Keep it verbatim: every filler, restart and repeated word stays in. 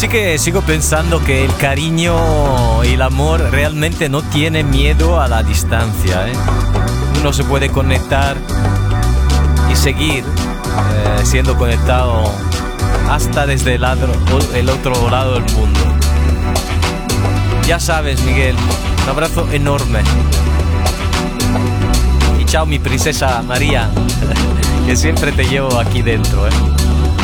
sí que sigo pensando que el cariño y el amor realmente no tiene miedo a la distancia, ¿eh? Uno se puede conectar y seguir eh, siendo conectado hasta desde el, lado, el otro lado del mundo. Ya sabes, Miguel, un abrazo enorme. Y chao, mi princesa María, que siempre te llevo aquí dentro, ¿eh?